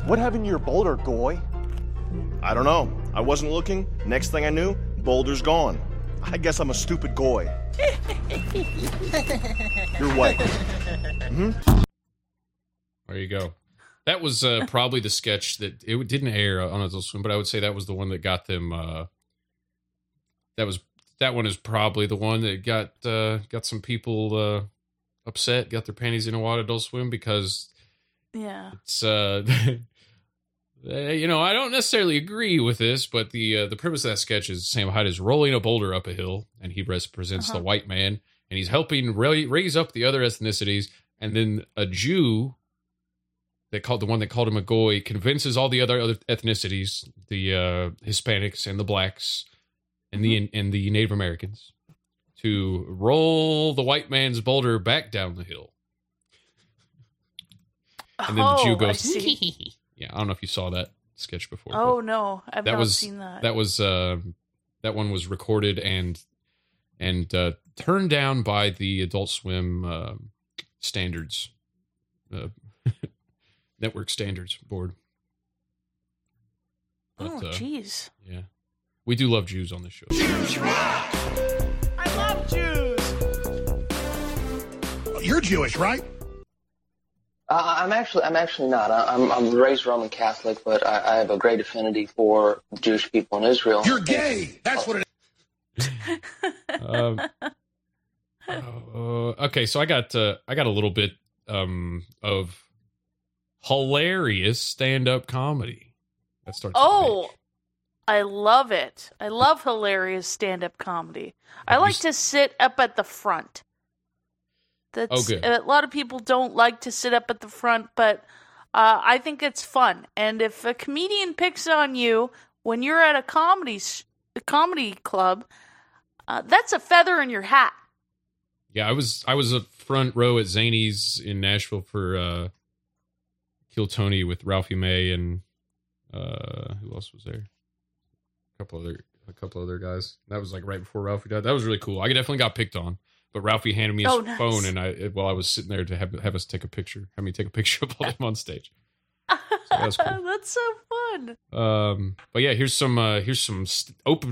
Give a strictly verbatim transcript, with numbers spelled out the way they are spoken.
What happened to your boulder, Goy? I don't know. I wasn't looking. Next thing I knew, boulder's gone. I guess I'm a stupid Goy. You're white. Mm-hmm. There you go. That was uh, probably the sketch that it didn't air on Adult Swim, but I would say that was the one that got them. Uh, that was that one is probably the one that got uh, got some people uh, upset, got their panties in a wad. Adult Swim, because yeah, it's uh, you know, I don't necessarily agree with this, but the uh, the premise of that sketch is Sam Hyde is rolling a boulder up a hill, and he represents uh-huh. the white man, and he's helping ra- raise up the other ethnicities, and then a Jew. They called the one that called him a Goy, convinces all the other, other ethnicities, the uh, Hispanics and the blacks and the mm-hmm. and the Native Americans, to roll the white man's boulder back down the hill. And then oh, the Jew goes, I see. Yeah, I don't know if you saw that sketch before. Oh no, I've that not was, seen that. That was uh, that one was recorded and and uh, turned down by the Adult Swim uh, standards. Uh, Network Standards Board. But, oh, jeez. Uh, yeah. We do love Jews on this show. Jews rock! I love Jews! You're Jewish, right? Uh, I'm actually, I'm actually not. I, I'm, I'm raised Roman Catholic, but I, I have a great affinity for Jewish people in Israel. You're gay! That's what it is. um, uh, okay, so I got, uh, I got a little bit um, of hilarious stand-up comedy. That starts. Oh, I love it. I love hilarious stand-up comedy. I like to sit up at the front. That's, oh, good. A lot of people don't like to sit up at the front, but uh, I think it's fun. And if a comedian picks on you when you're at a comedy sh- a comedy club, uh, that's a feather in your hat. Yeah, I was I was a front row at Zany's in Nashville for. Uh, Kill Tony with Ralphie May and uh, who else was there? A couple other, a couple other guys. That was like right before Ralphie died. That was really cool. I definitely got picked on, but Ralphie handed me his oh, nice. phone, and I while I was sitting there to have have us take a picture, have me take a picture of all them on stage. So that was cool. That's so fun. Um, but yeah, here's some uh, here's some st- open